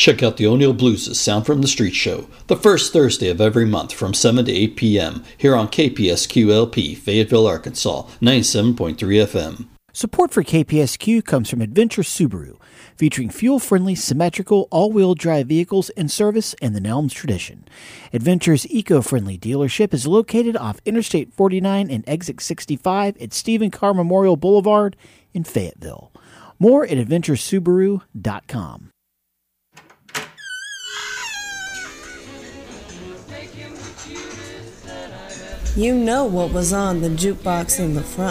Check out the O'Neill Blues' Sound from the Street show, the first Thursday of every month from 7 to 8 p.m. here on KPSQ-LP, Fayetteville, Arkansas, 97.3 FM. Support for KPSQ comes from Adventure Subaru, featuring fuel-friendly, symmetrical, all-wheel drive vehicles in service in the Nelms tradition. Adventure's eco-friendly dealership is located off Interstate 49 and Exit 65 at Stephen Carr Memorial Boulevard in Fayetteville. More at AdventureSubaru.com. You know what was on the jukebox in the front.